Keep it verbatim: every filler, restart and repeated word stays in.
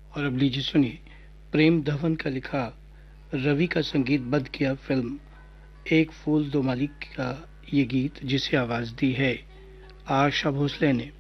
और अब लीजिए सुनिए प्रेम धवन का लिखा, रवि का संगीतबद्ध किया फिल्म एक फूल दो माली का ये गीत, जिसे आवाज दी है आशा भोसले ने।